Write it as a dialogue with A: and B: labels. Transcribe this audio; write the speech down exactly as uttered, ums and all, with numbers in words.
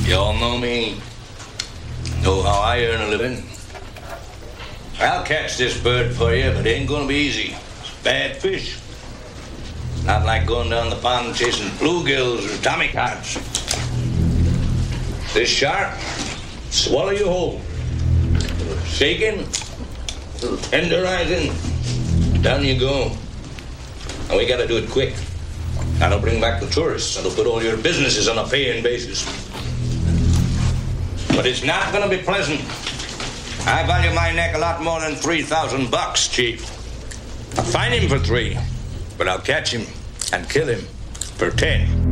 A: You all know me. Know how I earn a living. I'll catch this bird for you, but it ain't gonna be easy. It's bad fish. Not like going down the pond chasing bluegills or tommycods. This shark, swallow you whole. Shaking, tenderizing, down you go. And we gotta do it quick. That'll bring back the tourists. That'll put all your businesses on a paying basis. But it's not gonna be pleasant. I value my neck a lot more than three thousand bucks, Chief. I'll find him for three, but I'll catch him and kill him for ten.